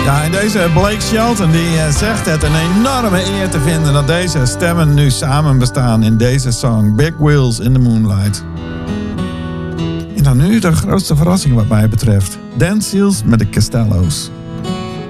Ja, en deze Blake Shelton die zegt het een enorme eer te vinden dat deze stemmen nu samen bestaan in deze song Big Wheels in the Moonlight. En dan nu de grootste verrassing wat mij betreft. Dan Seals met de Costello's.